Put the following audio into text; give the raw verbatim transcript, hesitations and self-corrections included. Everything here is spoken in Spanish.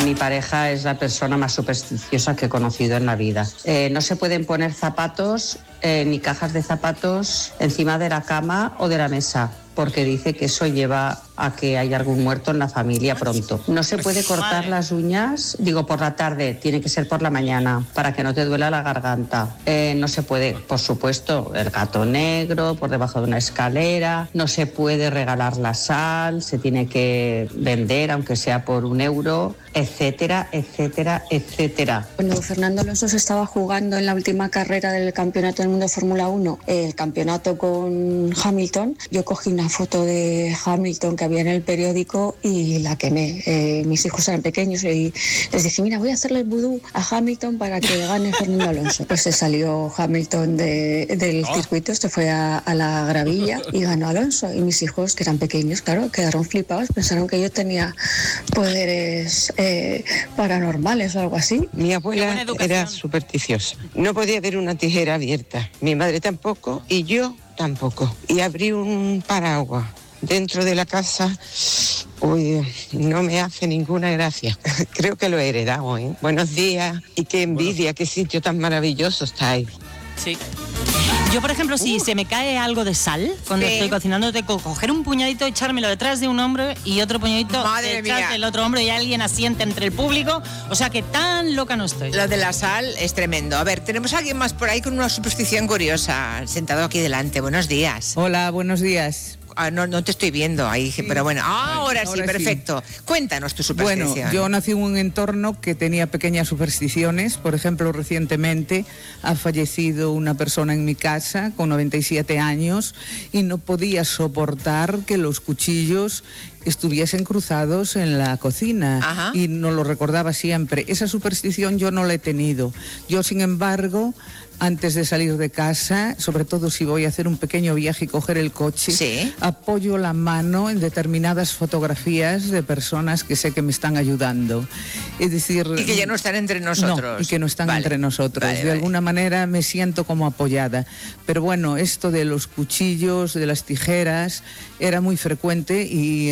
Mi pareja es la persona más supersticiosa que he conocido en la vida. Eh, no se pueden poner zapatos eh, ni cajas de zapatos encima de la cama o de la mesa, porque dice que eso lleva a que haya algún muerto en la familia pronto. No se puede cortar las uñas, digo por la tarde, tiene que ser por la mañana, para que no te duela la garganta. Eh, no se puede, por supuesto, el gato negro por debajo de una escalera, no se puede regalar la sal, se tiene que vender, aunque sea por un euro, etcétera, etcétera, etcétera. Cuando Fernando Alonso se estaba jugando en la última carrera del Campeonato del Mundo de Fórmula uno, el campeonato con Hamilton, yo cogí una foto de Hamilton que había en el periódico y la quemé. Eh, mis hijos eran pequeños y les dije, mira, voy a hacerle el vudú a Hamilton para que gane Fernando Alonso. Pues se salió Hamilton de, del oh. circuito, se fue a, a la gravilla y ganó Alonso. Y mis hijos, que eran pequeños, claro, quedaron flipados, pensaron que yo tenía poderes eh, paranormales o algo así. Mi abuela era supersticiosa. No podía ver una tijera abierta. Mi madre tampoco y yo tampoco. Y abrí un paraguas dentro de la casa, uy, no me hace ninguna gracia. Creo que lo he heredado, ¿eh? Buenos días y qué envidia, qué sitio tan maravilloso estáis. Sí. Yo, por ejemplo, si uh. se me cae algo de sal cuando sí. estoy cocinando, tengo que coger un puñadito, echármelo detrás de un hombro y otro puñadito detrás del otro hombro y alguien asiente entre el público. O sea que tan loca no estoy. Lo de la sal es tremendo. A ver, tenemos a alguien más por ahí con una superstición curiosa, sentado aquí delante. Buenos días. Hola, buenos días. Ah, no, no te estoy viendo ahí, sí. pero bueno, ah, ahora, ahora sí, perfecto. Sí. Cuéntanos tu superstición. Bueno, yo nací en un entorno que tenía pequeñas supersticiones. Por ejemplo, recientemente ha fallecido una persona en mi casa con noventa y siete años y no podía soportar que los cuchillos estuviesen cruzados en la cocina. Ajá. Y nos lo recordaba siempre. Esa superstición yo no la he tenido. Yo, sin embargo, antes de salir de casa, sobre todo si voy a hacer un pequeño viaje y coger el coche, ¿sí? apoyo la mano en determinadas fotografías de personas que sé que me están ayudando. Es decir... Y que ya no están entre nosotros. No, y que no están vale. entre nosotros. Vale, de vale. alguna manera me siento como apoyada. Pero bueno, esto de los cuchillos, de las tijeras, era muy frecuente y